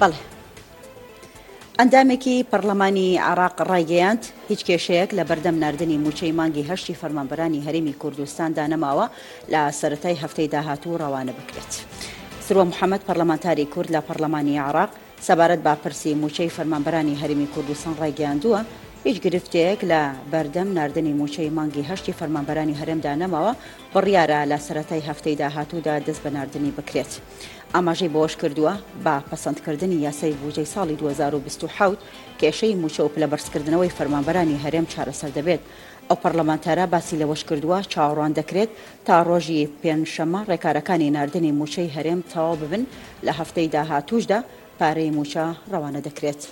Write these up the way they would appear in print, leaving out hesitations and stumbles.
بەڵێ ئەندامێکی پەرلەمانی عێراق ڕایگەیاند هیچ کێشەیەک لە بەردەم ناردنی موچەی مانگی هەشتی فەرمانبەرانی هەرێمی کوردستاندا نەماوە لە سەرەتای هەفتەی داهاتوو ڕەوانە بکرێت. سروە محەممەد پەرلەمانتاری کورد لە پەرلەمانی عێراق سەبارەت بە پرسی موچەی فەرمانبەرانی هەرێمی کوردستان ڕایگەیاندووە هیچ گرفتەیەک لە بەردەم ناردنی موچەی مانگی هەشتی فەرمانبەرانی هەرێمدا نەماوە بڕیارە لە سەرەتای هەفتەی داهاتوودا دەست بە ناردنی بکرێت. ئاماژەی بۆش کردووە بە پەسەندکردنی یاسای بودجەی ساڵی 2027 کێشەی موچە و پلەبەرزکردنەوەی فەرمانبەرانی هەرێم چارەسەر دەبێت. ئەو پەرلەمانتارە باسی لەوەش کردووە چاوەڕوان دەکرێت تا ڕۆژی پێنجشەممە ڕێکارەکانی ناردنی موچەی هەرێم تەواو ببن لە هەفتەی داهاتووشدا پارەی موچە ڕەوانە دەکرێت.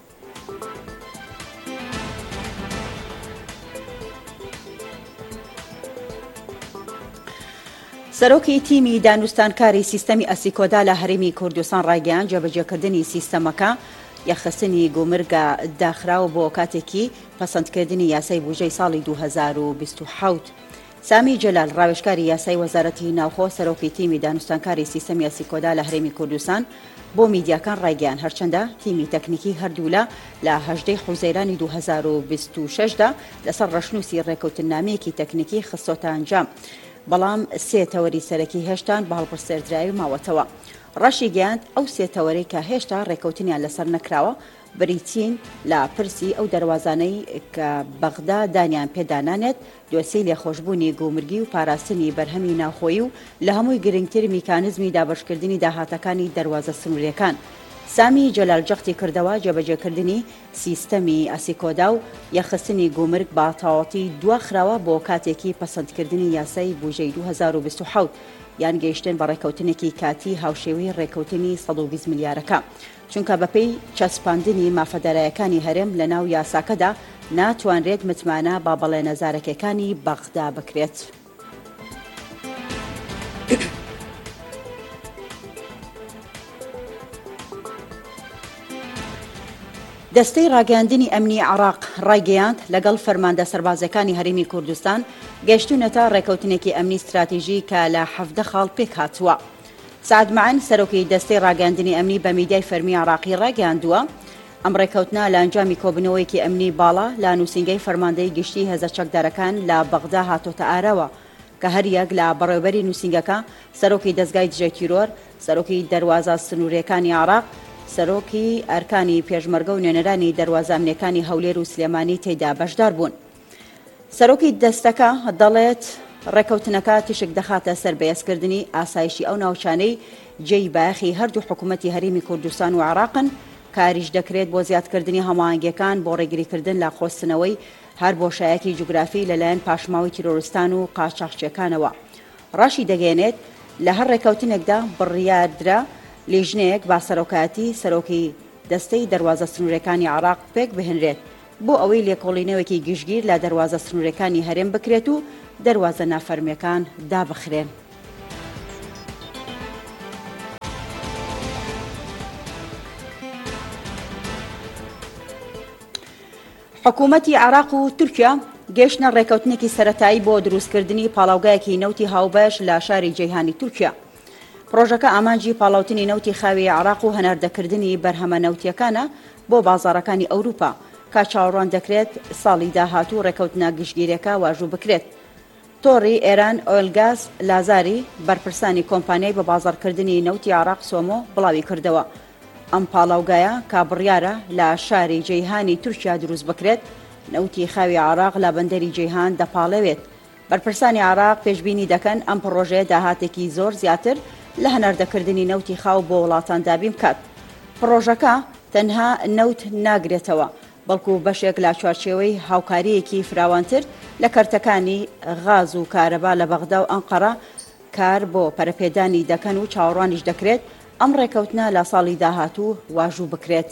سەرۆکی تیمی دانوستانکاری سیستەمی ئەسیکۆدا لە هەرێمی کوردستان ڕایگەیاند جێبەجێکردنی سیستەمەکە یەخستنی گومرگە داخراوە بۆ کاتێکی پەسەندکردنی یاسای بودجەی ساڵی 2027. سامی جەلال ڕاوێژکاری یاسای وەزارەتی ناوخۆ سەرۆکی تیمی دانوستانکاری سیستەمی ئەسیکۆدا لە هەرێمی کوردستان بۆ میدیاکان ڕایگەیاند هەرچەندە تیمی تەکنیکی هەردوولە لە 18 حوزەیرانی 2026دا لەسەر ڕەشنووسی ڕێکەوتنامەیەکی تەکنیکی خستۆتە ئەنجام، بەڵام سێ تەوەری سەرەکی هێشتان بە هەڵبڕسێردراوی ماوەتەوە. ڕەشی گەیاند ئەو سێ تەوەرەی کە هێشتا ڕێکەوتنیان لەسەر نەکراوە بریتین لە پرسی ئەو دەواازانەی کە بەغدا دانیان پێدانانێت دۆسیی لێخۆشببوونی گومرگی و پاراستنی بەرهەمی ناوخۆیی و لە هەمووی گرنگتر میکانزمی دابەشکردنی داهاتەکانی دەواازە سنوورەکان. سامی جەلال جەختی کردەوە جێبەجێکردنی سیستەمی ئەسیکۆدا و یەخستنی گومرگ با تەواوەتی دواخراوە بۆ کاتێکی پەسەندکردنی یاسای بودجەی 2027 یان گەیشتن بە ڕێکەوتنێکی کاتی هاوشێوەی ڕێکەوتنی 120 ملیارەکە، چونکە بەپێی چەسپاندنی مافەدارایەکانی هەرێم لە ناو یاساکەدا ناتوانرێت متمانە با بەڵێ نەزارەکەکانی بەغدا بکرێت. دەستەی ڕاگەاندنی ئەمنی عێراق ڕایگەیاند لەگەڵ فەرماندە سەربازەکانی هەرێمی کوردستان گەیشتونەتە ڕێکەوتنێکی ئەمنی استراتیژی کە لە 17 خاڵ پێک هاتووە. سعد معەن سەرۆکی دەستەی ڕاگەاندنی ئەمنی بە میدیای فەرمی عێراقی ڕاگەاندووە ئەم ڕێکەوتنە لە ئەنجامی کۆبنەوەیەکی ئەمنی باڵا لە نووسینگەی فەرماندەی گشتی هێزە چەکدارەکان لە بەغدا هاتۆتە ئارەوە کە هەریەک لە بەڕێوەبەری نووسینگەکە سەرۆکی دەستگای دژە تیرۆر، سەرۆکی دەواازە سنوورەکانی عێراق، سەرۆکی ئەرکانی پێشمەرگە و نوێنەرانی دەواازەمنیەکانی هەولێر و سلێمانی تێدا بەشدار بوون. سەرۆکی دەستەکە دەڵێت ڕێکەوتنەکە تشک دەخاتە سەر بەهێزکردنی ئاسایشی ئەو ناوچانەی جێی بایەخی هەردوو حکوومەتی هەرێمی کوردستان و عێراقن، کاریش دەکرێت بۆ زیادکردنی هەماهەنگیەکان بۆ ڕێگریکردن لە خۆستنەوەی هەر بۆشایەکی جوگرافی لەلایەن پاشماوی تیرۆریستان و قاچاقچیەکانەوە. ڕاشی دەگەێنێت لە هەر ڕێکەوتنێکدا بڕیاردرا لێژنەیەک با سەرۆکایەتی سەرۆکی دەستەی دەواازە سنوورەکانی عێراق پێک بهێنرێت بۆ ئەوەی لێکۆڵینەوەکی گشتگیر لە دەواازە سنوورەکانی هەرێم بکرێت و دەواازە نافەرمیەکان دابخرێن. حکوومەتی عێراق و تورکیا گەیشتنە ڕێکەوتنێکی سەرەتایی بۆ دروستکردنی پاڵاوگایەکی نەوتی هاوبەش لە شاری جەیهانی تورکیا. پرۆژەکە ئامانجی پاڵاوتنی نەوتی خاوی عێراق و هەناردەکردنی بەرهەمە نەوتیەکانە بۆ بازاڕەکانی ئەوروپا کا چاوەڕوان دەکرێت ساڵی داهاتوو ڕێکەوتنە گشتگیرەکە واژوو بکرێت. تۆڕی ئێران ئۆیلگاز لازاری بەرپرسانی کۆمپانیای بە بازاڕکردنی نەوتی عێراق سۆمۆ بڵاوی کردەوە. ئەم پاڵاوگایە کا بڕیارە لە شاری جەیهانی تورکیا دروست بکرێت نەوتی خاوی عێراق لە بەندەری جەیهان دەپاڵەوێت. بەرپرسانی عێراق پێشبینی دەکەن ئەم پڕۆژەیە داهاتێکی زۆر زیاتر لە هەناردەکردنی نەوتی خاو بۆ وڵاتان دابین بکات. پڕۆژەکە تەنها نەوت ناگرێتەوە، بەڵکو بەشێک لە چوارچێوەی هاوکاریەکی فراوانتر لە کەرتەکانی غاز و کارەبا لە بەغدا و ئەنقەرە کار بۆ پەرەپێدانی دەکەن و چاوەڕوانیش دەکرێت ئەم ڕێکەوتنە لە ساڵی داهاتوو واژوو بکرێت.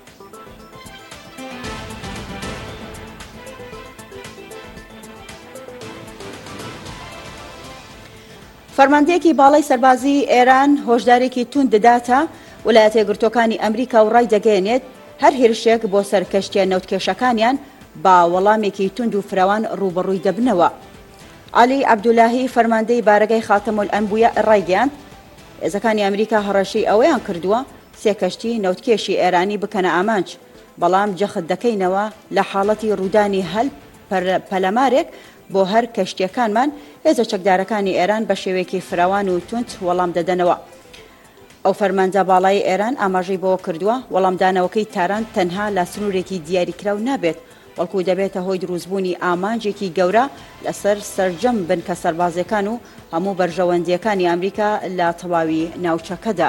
فەرماندەیەکی باڵای سەربازی ئێران هۆشدارێکی تون دەداتە ویلایەتە یەکگرتووەکانی ئەمریکا و ڕای دەگەێنێت هەر هێرشێک بۆ سەرکەشتیە نەوتکێشەکانیان با وەڵامێکی تند و فراوان ڕوبەڕووی دەبنەوە. علی عەبدولاهی فەرماندەی بارگای خاتەمولئەنبوویە ڕایگەیاند هێزەکانی ئەمریکا هەڕەشەی ئەوەیان کردووە سێ کەشتی نەوتکێشی ئێرانی بکەنە ئامانج، بەڵام جەخت دەکەینەوە لە حاڵەتی ڕوودانی هەل پەلەمارێک بۆ هەر کەشتیەکانمان. هێزە چەکدارەکانی ئێران بە شێوەیەکی فراوان و تونت وەڵام دەدەنەوە. ئەو فەرمانجە باڵای ئێران ئاماژەی بۆ کردووە وەڵامدانەوەکەی تاران تەنها لە سنوورێکی دیاریکراو نابێت، بەڵکو دەبێتە هۆی دروستبوونی ئامانجێکی گەورە لەسەر سەرجەم بن کە سەربازەکان و هەموو بەرژەوەندیەکانی ئەمریکا لە تەواوی ناوچەکەدا.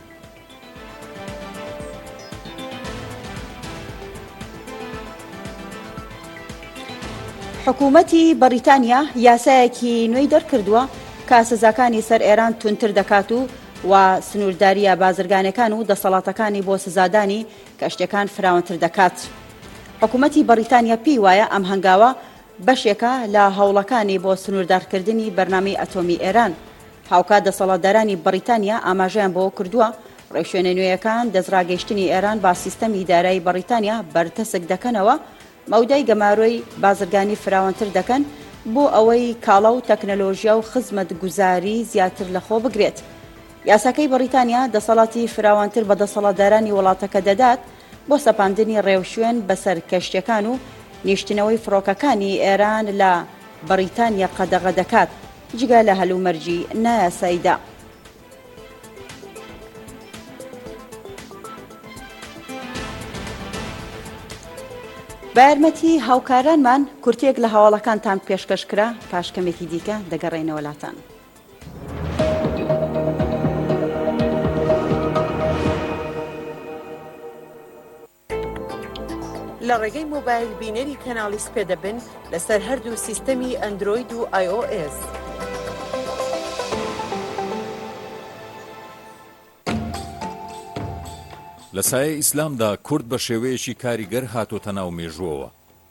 حکوومەتی بەریتانیا یاسایەکی نوێی دەرکردووە کە سزاکانی سەر ئێران تونتر دەکات و سنوورداریە بازرگانەکان و دەسەڵاتەکانی بۆ سزادانی کەشتەکان فراوانتر دەکات. حکوومەتی بەریتانیا پێی وایە ئەم هەنگاوە بەشێکە لە هەوڵەکانی بۆ سنووردارکردنی بەرنامەی ئەتۆمی ئێران. هاوکات دەسەڵاتدارانی بەریتانیا ئاماژەیان بۆ کردووە ڕێوشوێنە نوێیەکان دەستڕاگەیشتنی ئێران با سیستەمی دارایی بەریتانیا بەرتەسک دەکەنەوە، مەودای گەماروی بازرگانی فراوانتر دەکەن بۆ ئەوەی کاڵە و تەکنەلۆژیا و خزمەت گوزاری زیاتر لەخۆ بگرێت. یاساکەی بەریتانیا دەسەڵاتی فراوانتر بە دەسەڵاتدارانی وڵاتەکە دەدات بۆ سەپاندنی ڕێوشوێن بەسەر کەشتیەکان و نیشتنەوەی فڕۆکەکانی ئێران لە بەریتانیا قەدەغە دەکات، جگە لە هەلومەرجی نایاساییدا. بە یارمەتی هاوکارانمان کورتێک لە هەواڵەکانتان پێشکەشکرا، پاشکەمێکی دیکە دەگەڕێنەوە لاتان. لە ڕێگەی مۆبایل بینەری کەناڵی سپێ دەبن لەسەر هەردوو سیستەمی ئەندرۆید و iOS. لە سایە ئیسلامدا کورد بە شێوەیەکی کاریگەر هاتۆتە ناو مێژووەوە.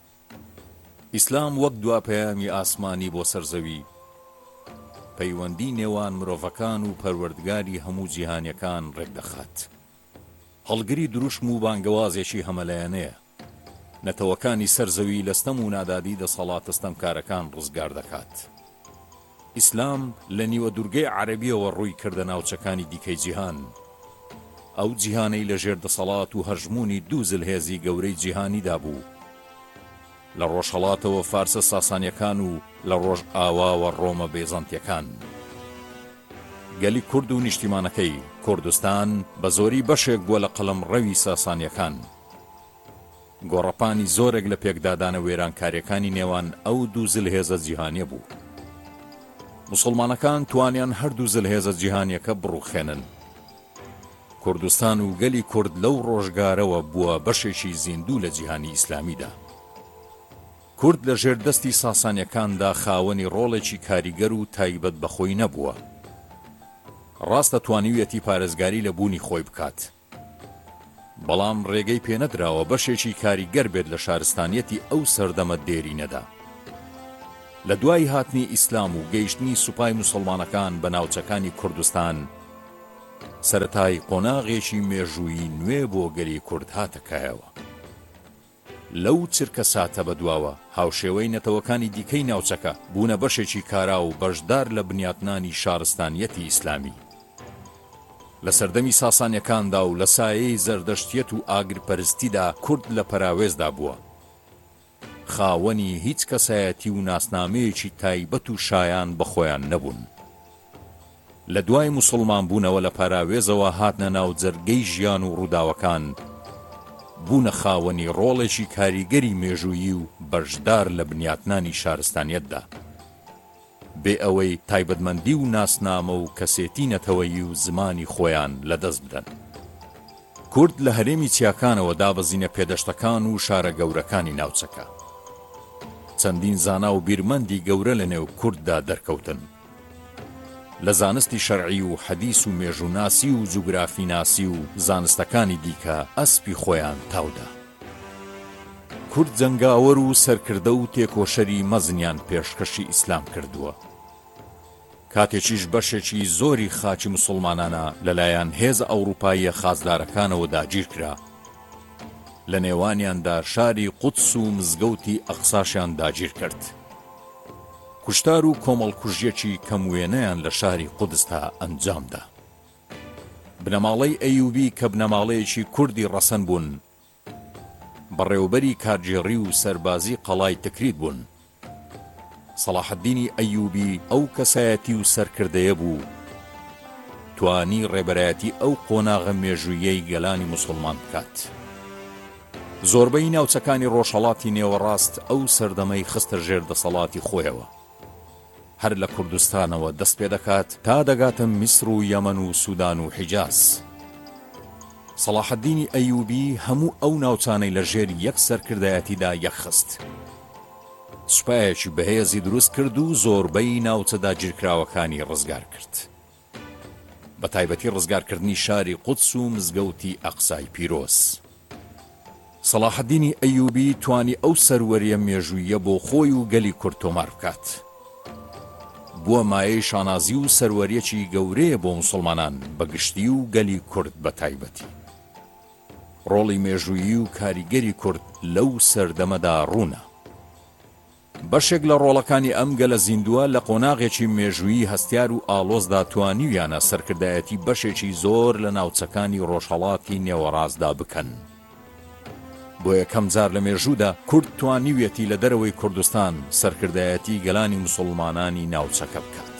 ئیسلام وەک دواپەیامی ئاسمانی بۆ سەرزەوی، پەیوەندی نێوان مرۆڤەکان و پەروەردگاری هەموو جیهانیەکان ڕێکدەخات. هەڵگری دروشم و بانگەوازێکی هەمەلایەنەیە. نەتەوەکانی سەرزەوی لەستەم و نادادی دەسەڵاتە ستەمکارەکان ڕزگار دەکات. ئیسلام لە نیوە دوورگەی عەرەبیەوە ڕووی کردە ناوچەکانی دیکەی جیهان. ئەو جیهانەی لە ژێر دەسەڵات و هەژمونی دوو زلهێزی گەورەی جیهانیدا بوو، لە ڕۆژهەڵاتەوە فارسە ساسانیەکان و لە ڕۆژ ئاواوە ڕۆمە بێزانتیەکان. گەلی کورد و نیشتیمانەکەی کوردستان بە زۆری بەشێک بووە لە قەڵەمڕەوی ساسانیەکان. گۆڕەپانی زۆرێک لە پێکدادانە وێرانکاریەکانی نێوان ئەو دوو زلهێزە جیهانیە بوو. موسڵمانەکان توانیان هەردوو زلهێزە جیهانیەکە بڕوخێنن. کوردستان و گەلی کورد لەو ڕۆژگارەوە بووە بەشێکی زیندوو لە جیهانی ئیسلامیدا. کورد لە ژێردەستی ساسانیەکاندا خاوەنی ڕۆڵێکی کاریگەر و تایبەت بەخۆی نەبووە. ڕاستە توانیویەتی پارێزگاری لە بوونی خۆی بکات، بەڵام ڕێگەی پێنەدراوە بەشێکی کاریگەر بێت لە شارستانیەتی ئەو سەردەمە دێرینەدا. لە دوای هاتنی ئیسلام و گەیشتنی سوپای موسڵمانەکان بە ناوچەکانی کوردستان، سەرەتای قۆناغێکی مێژووی نوێ بۆ گەلی کورد هاتەکایەوە. لەو چرکە ساتە بەدواوە هاوشێوەی نەتەوەکانی دیکەی ناوچەکە بوونە بەشێکی کارا و بەشدار لە بنیاتنانی شارستانیەتی ئیسلامی. لە سەردەمی ساسانیەکاندا و لە سایەی زەردەشتیەت و ئاگرپەرستیدا کورد لە پەراوێزدا بووە. خاوەنی هیچ کەسایەتی و ناسنامەیەکی تایبەت و شایان بەخۆیان نەبوون. لە دوای موسڵمان بوونەوە لە پەراوێزەوە هاتنە ناو جەرگەی ژیان و ڕووداوەکان، بوونە خاوەنی ڕۆڵێکی کاریگەری مێژوویی و بەشدار لە بنیاتنانی شارستانیەتدا، بێ ئەوەی تایبەتمەندی و ناسنامە و کەسێتی نەتەوەیی و زمانی خۆیان لەدەست بدەن. کورد لە هەرێمی چیاکانەوە دابەزینە پێدەشتەکان و شارە گەورەکانی ناوچەکە. چەندین زانا و بیرمەندی گەورە لە نێو کورددا دەرکەوتن. لە زانستی شەرعی و حەدیث و مێژووناسی و جوگرافیناسی و زانستەکانی دیکە ئەسپی خۆیان تاودا. کورد جەنگاوەر و سەرکردە و تێکۆشەری مەزنیان پێشکەشی ئیسلام کردووە. کاتێکیش بەشێکی زۆری خاچی موسڵمانانە لەلایەن هێزە ئەوروپاییە خازدارەکانەوە داگیر کرا. لە نێوانیاندا شاری قودس و مزگەوتی ئەقساشیان داگیر کرد. کوشتار و کۆمەڵکوژیەکی کەموێنەیان لە شاری قودستا ئەنجامدا. بنەماڵەی ئەیوبی کە بنەماڵەیەکی کوردی ڕەسەن بوون، بەڕێوەبەری کارگێڕی و سەربازی قەڵای تکریت بوون. سەلاحەددینی ئەیوبی ئەو کەسایەتی و سەرکردەیە بوو توانی ڕێبەرایەتی ئەو قۆناغە مێژوویەی گەلانی موسڵمان بکات. زۆربەی ناوچەکانی ڕۆژهەڵاتی نێوەڕاست ئەو سەردەمەی خستە ژێر دەسەڵاتی خۆیەوە، هەر لە کوردستانەوە دەست پێ دەکات تا دەگاتە میسر و یەمەن و سوودان و حیجاز. سەلاحەددینی ئەیوبی هەموو ئەو ناوچانەی لە ژێر یەک سەرکردایەتیدا یەکخست. سوپایەکی بەهێزی دروست کرد و زۆربەی ناوچەدا گیرکراوەکانی ڕزگار کرد، بە تایبەتی ڕزگارکردنی شاری قودس و مزگەوتی ئەقسای پیرۆز. سەلاحەددینی ئەیوبی توانی ئەو سەروەریە مێژوویە بۆ خۆی و گەلی کورد تۆمار بکات. بووە مایەی شانازی و سەروەریەکی گەورەیە بۆ موسڵمانان بەگشتی و گەلی کورد بە تایبەتی. ڕۆڵی مێژوویی و کاریگەری کورد لەو سەردەمەدا ڕوونە. بەشێک لە ڕۆڵەکانی ئەم گەلە زیندووە لە قۆناغێکی مێژوویی هەستیار و ئالۆزدا توانیویانە سەرکردایەتی بەشێکی زۆر لە ناوچەکانی ڕۆژهەڵاتی نێوەڕاستدا بکەن. بۆ یەکەم جار لە مێژوودا کورد توانیویەتی لە دەرەوەی کوردستان سەرکردایەتی گەلانی موسڵمانانی ناوچەکە بکات.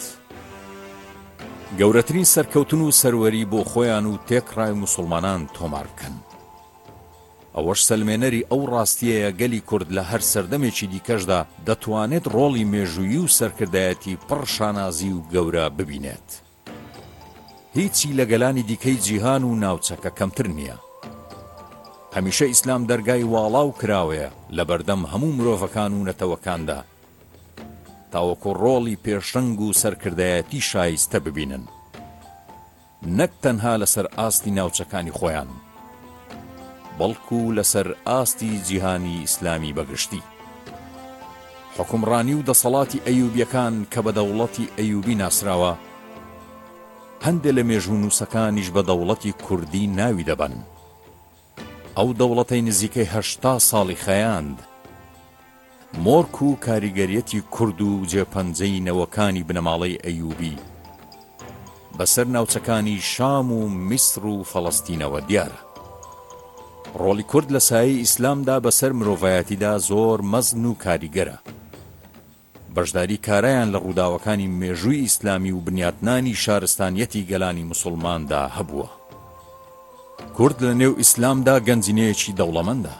گەورەترین سەرکەوتن و سەروەری بۆ خۆیان و تێکڕای موسڵمانان تۆمار بکەن. ئەوەش سەلمێنەری ئەو ڕاستیەیە گەلی کورد لە هەر سەردەمێکی دیکەشدا دەتوانێت ڕۆڵی مێژوویی و سەرکردایەتی پڕ شانازی و گەورە ببینێت. هیچی لە گەلانی دیکەی جیهان و ناوچەکە کەمتر نییە. هەمیشە ئیسلام دەرگای واڵاو کراوەیە لە بەردەم هەموو مرۆڤەکان و نەتەوەکاندا تاوەکو ڕۆڵی پێشەنگ و سەرکردایەتی شایستە ببینن، نەک تەنها لەسەر ئاستی ناوچەکانی خۆیان بەڵکو لەسەر ئاستی جیهانی ئیسلامی بەگشتی. حکومڕانی و دەسەڵاتی ئەیوبیەکان کە بە دەوڵەتی ئەیوبی ناسراوە، هەندێک لە مێژوو نووسەکانیش بە دەوڵەتی کوردی ناوی دەبن. ئەو دەوڵەتەی نزیکەی 80 ساڵی خەیاند، مۆرک و کاریگەریەتی کورد و جێپەنجەی نەوەکانی بنەماڵەی ئەیوبی بەسەر ناوچەکانی شام و میسر و فەڵەستینەوە دیارە. ڕۆڵی کورد لە سایەی ئیسلامدا بەسەر مرۆڤایەتیدا زۆر مەزن و کاریگەرە. بەشداری کارایان لە ڕووداوەکانی مێژووی ئیسلامی و بنیاتنانی شارستانیەتی گەلانی موسڵماندا هەبووە. کورد لە نێو ئیسلامدا گەنجینەیەکی دەوڵەمەندە.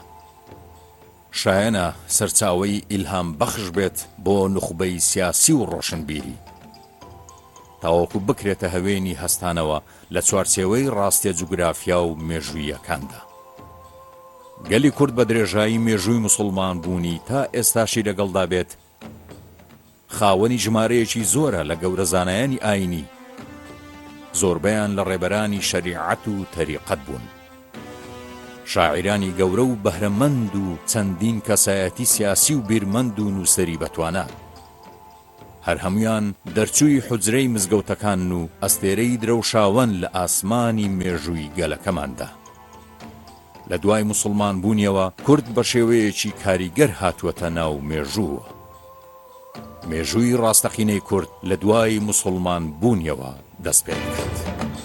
شایەنە سەرچاوەی ئیلهام بەخش بێت بۆ نوخبەی سیاسی و ڕۆشنبیری، تاوەکو بکرێتە هەوێنی هەستانەوە لە چوارچێوەی ڕاستیە جوگرافیا و مێژوویەکاندا. گەلی کورد بە درێژایی مێژووی موسڵمان بوونی تا ئێستاشی لەگەڵدا بێت خاوەنی ژمارەیەکی زۆرە لە گەورە زانایانی ئاینی، زۆربەیان لە ڕێبەرانی شەریعەت و تەریقەت بوون. شاعیرانی گەورە و بەهرەمەند و چەندین کەسایەتی سیاسی و بیرمەند و نووسەری بەتوانە، هەر هەمویان دەرچووی حوجرەی مزگەوتەکان و ئەستێرەی درەوشاوەن لە ئاسمانی مێژووی گەلەکەماندا. لە دوای موسڵمان بوونیەوە کورد بە شێوەیەکی کاریگەر هاتووەتە ناو مێژووە. مێژووی ڕاستەقینەی کورد لە دوای موسڵمان بوونیەوە دەست پێ دەکات.